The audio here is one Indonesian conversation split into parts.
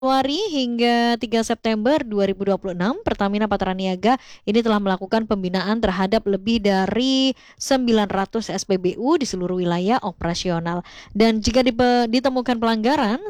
Januari hingga 3 September 2026, Pertamina Patraniaga ini telah melakukan pembinaan terhadap lebih dari 900 SPBU di seluruh wilayah operasional. Dan jika ditemukan pelanggaran,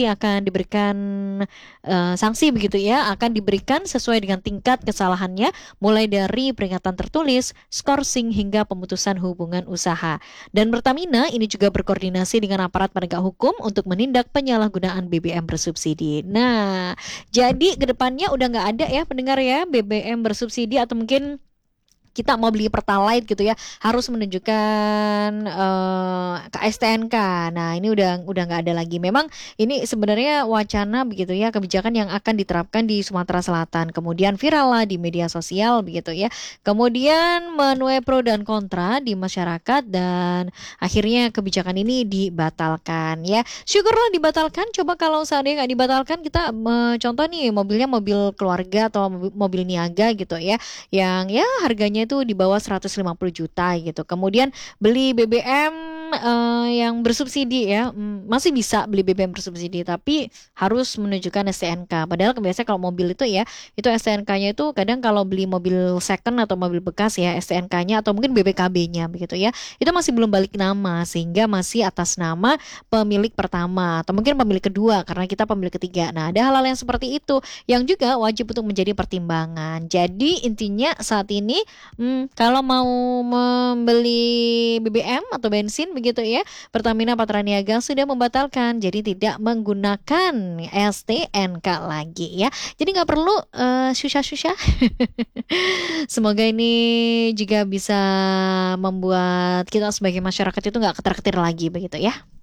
sanksi begitu ya, akan diberikan sesuai dengan tingkat kesalahannya, mulai dari peringatan tertulis, skorsing hingga pemutusan hubungan usaha. Dan Pertamina ini juga berkoordinasi dengan aparat penegak hukum untuk menindak penyalahgunaan BBM bersubsidi. Nah, jadi kedepannya udah nggak ada ya pendengar ya BBM bersubsidi atau mungkin kita mau beli Pertalite gitu ya harus menunjukkan STNK. Nah ini udah nggak ada lagi. Memang ini sebenarnya wacana begitu ya kebijakan yang akan diterapkan di Sumatera Selatan. Kemudian viral lah di media sosial begitu ya. Kemudian menuai pro dan kontra di masyarakat dan akhirnya kebijakan ini dibatalkan ya. Syukurlah dibatalkan. Coba kalau seandainya nggak dibatalkan kita contoh nih mobilnya mobil keluarga atau mobil niaga gitu ya yang ya harganya itu di bawah 150 juta gitu. Kemudian beli BBM yang bersubsidi ya, masih bisa beli BBM bersubsidi tapi harus menunjukkan STNK. Padahal biasanya kalau mobil itu ya, itu STNK-nya itu kadang kalau beli mobil second atau mobil bekas ya STNK-nya atau mungkin BPKB-nya begitu ya. Itu masih belum balik nama sehingga masih atas nama pemilik pertama atau mungkin pemilik kedua karena kita pemilik ketiga. Nah, ada hal-hal yang seperti itu yang juga wajib untuk menjadi pertimbangan. Jadi intinya saat ini kalau mau membeli BBM atau bensin begitu ya, Pertamina Patraniaga sudah membatalkan, jadi tidak menggunakan STNK lagi ya. Jadi nggak perlu susah-susah. Semoga ini juga bisa membuat kita sebagai masyarakat itu nggak ketar-ketir lagi begitu ya.